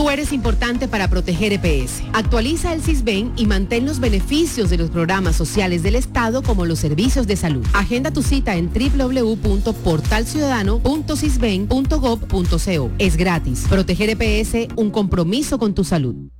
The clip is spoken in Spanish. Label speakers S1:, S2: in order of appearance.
S1: Tú eres importante para proteger EPS. Actualiza el Sisbén y mantén los beneficios de los programas sociales del Estado como los servicios de salud. Agenda tu cita en www.portalciudadano.sisben.gov.co. Es gratis. Proteger EPS, un compromiso con tu salud.